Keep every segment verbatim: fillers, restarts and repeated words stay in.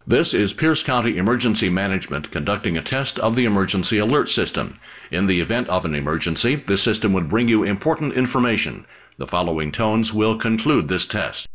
This is Pierce County Emergency Management conducting a test of the emergency alert system. In the event of an emergency, this system would bring you important information. The following tones will conclude this test.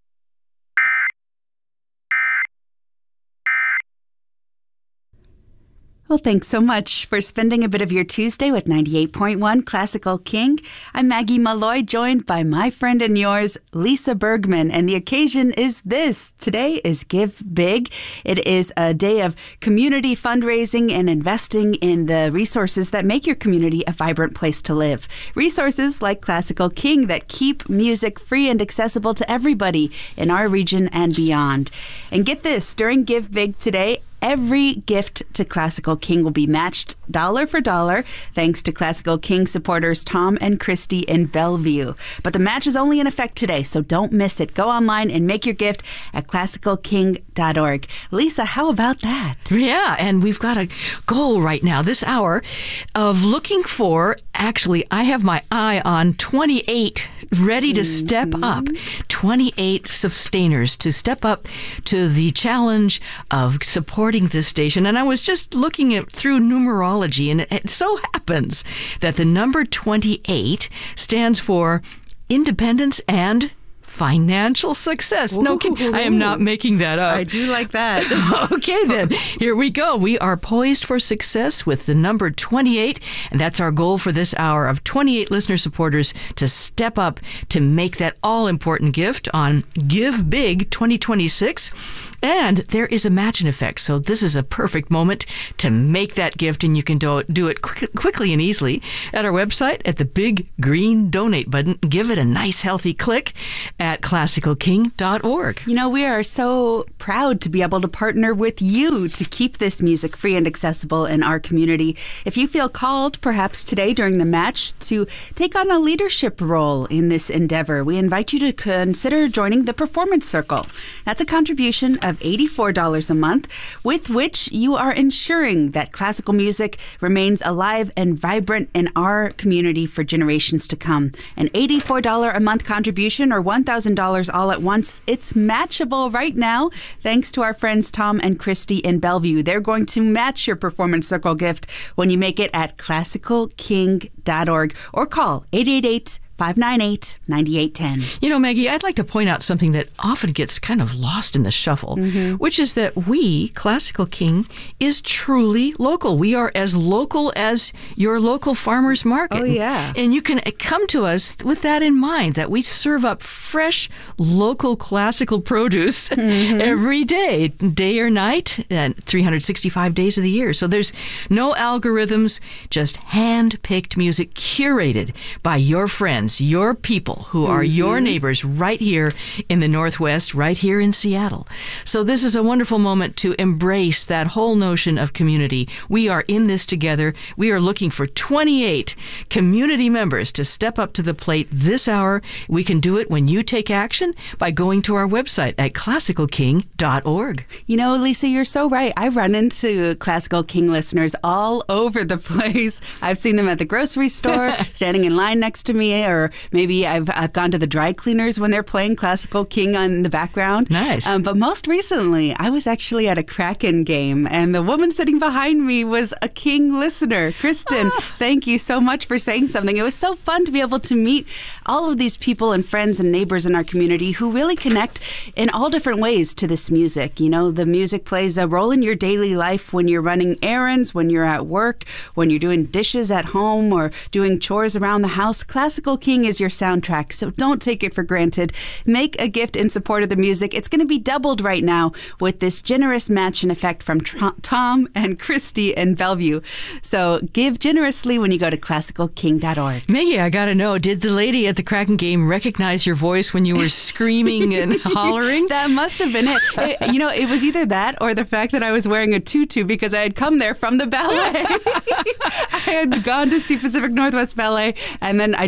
Well, thanks so much for spending a bit of your Tuesday with ninety-eight point one Classical King. I'm Maggie Malloy, joined by my friend and yours, Lisa Bergman, and the occasion is this. Today is Give Big. It is a day of community fundraising and investing in the resources that make your community a vibrant place to live. Resources like Classical King that keep music free and accessible to everybody in our region and beyond. And get this, during Give Big today, every gift to Classical King will be matched dollar for dollar thanks to Classical King supporters Tom and Christy in Bellevue. But the match is only in effect today, so don't miss it. Go online and make your gift at classical king dot org. Lisa, how about that? Yeah, and we've got a goal right now, this hour, of looking for, actually, I have my eye on twenty-eight ready to mm-hmm. step up. twenty-eight sustainers to step up to the challenge of supporting this station. And I was just looking at through numerology, and it so happens that the number twenty-eight stands for independence and financial success. Ooh. No kidding. I am not making that up. I do like that. Okay, then. Here we go. We are poised for success with the number twenty-eight, and that's our goal for this hour of twenty-eight listener supporters to step up to make that all-important gift on Give Big twenty twenty-six. And there is a match in effect, so this is a perfect moment to make that gift, and you can do it, do it quick, quickly and easily at our website at the big green donate button. Give it a nice, healthy click at classical king dot org. You know, we are so proud to be able to partner with you to keep this music free and accessible in our community. If you feel called, perhaps today during the match, to take on a leadership role in this endeavor, we invite you to consider joining the Performance Circle. That's a contribution of eighty-four dollars a month, with which you are ensuring that classical music remains alive and vibrant in our community for generations to come. An eighty-four dollars a month contribution, or one thousand dollars all at once, it's matchable right now thanks to our friends Tom and Christy in Bellevue. They're going to match your Performance Circle gift when you make it at classical king dot org or call eight eight eight, five nine eight, nine eight one zero. You know, Maggie, I'd like to point out something that often gets kind of lost in the shuffle, mm-hmm. which is that we, Classical King, is truly local. We are as local as your local farmer's market. Oh, yeah. And you can come to us with that in mind, that we serve up fresh, local classical produce mm-hmm. every day, day or night, and three hundred sixty-five days of the year. So there's no algorithms, just hand-picked music curated by your friends, your people who are mm-hmm. your neighbors right here in the Northwest, right here in Seattle. So this is a wonderful moment to embrace that whole notion of community. We are in this together. We are looking for twenty-eight community members to step up to the plate this hour. We can do it when you take action by going to our website at classical king dot org. You know, Lisa, you're so right. I run into Classical King listeners all over the place. I've seen them at the grocery store, standing in line next to me, or maybe I've I've gone to the dry cleaners when they're playing Classical King on the background. Nice. Um, but most recently, I was actually at a Kraken game, and the woman sitting behind me was a King listener. Kristen, ah. thank you so much for saying something. It was so fun to be able to meet all of these people and friends and neighbors in our community who really connect in all different ways to this music. You know, the music plays a role in your daily life when you're running errands, when you're at work, when you're doing dishes at home, or doing chores around the house. Classical King is your soundtrack, so don't take it for granted. Make a gift in support of the music. It's going to be doubled right now with this generous match in effect from Tr- Tom and Christy in Bellevue. So give generously when you go to classical king dot org. Maggie, I got to know, did the lady at the Kraken game recognize your voice when you were screaming and hollering? That must have been it. it. You know, it was either that or the fact that I was wearing a tutu because I had come there from the ballet. I had gone to see Pacific Northwest Ballet, and then I did a two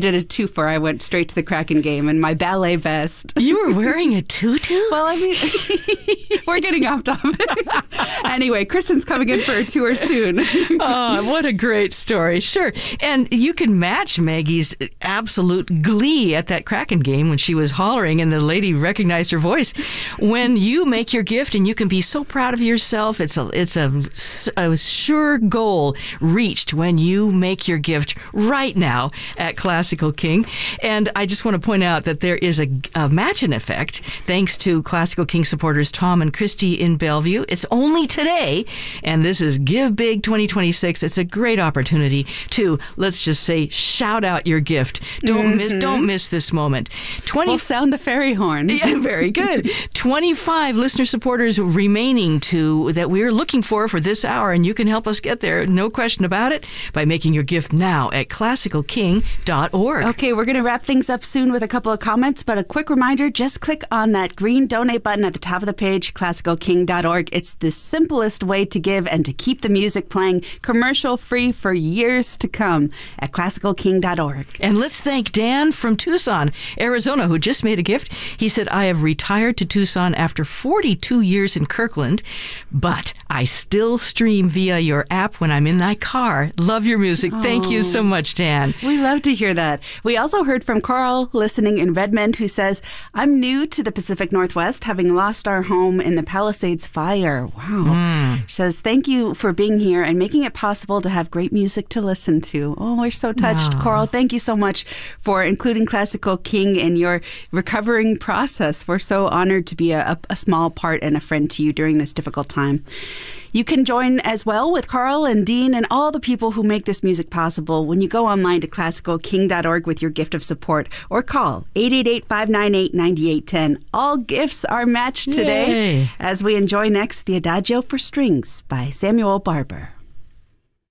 before I went straight to the Kraken game in my ballet vest. You were wearing a tutu? Well, I mean, we're getting off topic. Anyway, Kristen's coming in for a tour soon. Oh, what a great story. Sure. And you can match Maggie's absolute glee at that Kraken game when she was hollering and the lady recognized her voice. When you make your gift and you can be so proud of yourself, it's a, it's a, a sure goal reached when you make your gift right now at Classical King. And I just want to point out that there is a, a matching effect thanks to Classical King supporters Tom and Christy in Bellevue. It's only today, and this is Give Big twenty twenty-six. It's a great opportunity to, let's just say, shout out your gift. Don't mm-hmm. miss don't miss this moment. twenty We'll sound the fairy horn. Yeah, very good. twenty-five listener supporters remaining to that we're looking for for this hour, and you can help us get there, no question about it, by making your gift now at classical king dot org. Okay, we're going to wrap things up soon with a couple of comments, but a quick reminder, just click on that green donate button at the top of the page, classical king dot org. It's the simplest way to give and to keep the music playing commercial-free for years to come at classical king dot org. And let's thank Dan from Tucson, Arizona, who just made a gift. He said, I have retired to Tucson after forty-two years in Kirkland, but I still stream via your app when I'm in my car. Love your music. Oh, thank you so much, Dan. We love to hear that. We also heard from Carl listening in Redmond, who says, I'm new to the Pacific Northwest, having lost our home in the Palisades fire. Wow. Mm. She says, thank you for being here and making it possible to have great music to listen to. Oh, we're so touched. Wow. Carl, thank you so much for including Classical King in your recovering process. We're so honored to be a, a small part and a friend to you during this difficult time. You can join as well with Carl and Dean and all the people who make this music possible when you go online to classical king dot org with your gift of support or call eight eight eight, five nine eight, nine eight one zero. All gifts are matched today. Yay. As we enjoy next the Adagio for Strings by Samuel Barber.